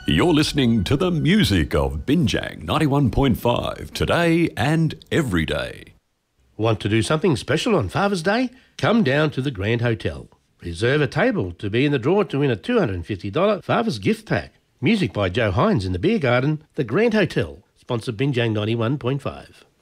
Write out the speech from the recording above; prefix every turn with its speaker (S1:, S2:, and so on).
S1: You're listening to the music of Binjang 91.5 today and every day.
S2: Want to do something special on Father's Day? Come down to the Grand Hotel. Reserve a table to be in the draw to win a $250 Father's gift pack. Music by Joe Hines in the Beer Garden, the Grand Hotel, sponsored Binjang 91.5.